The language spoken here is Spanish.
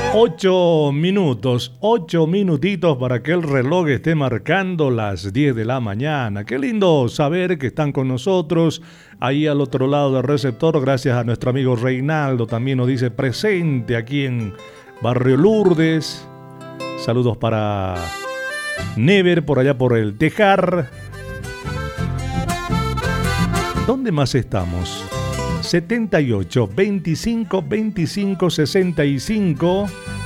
8 minutos, 8 minutitos para que el reloj esté marcando las 10 de la mañana. Qué lindo saber que están con nosotros ahí al otro lado del receptor. Gracias a nuestro amigo Reinaldo, también nos dice presente aquí en Barrio Lourdes. Saludos para Never por allá por el Tejar. ¿Dónde más estamos? 78 25 25 65